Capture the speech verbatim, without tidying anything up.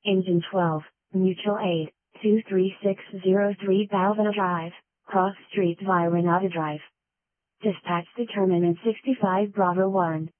Engine twelve, Mutual Aid, two three six zero three Balvina Drive, Cross Street via Renata Drive. Dispatch determinant sixty-five Bravo one.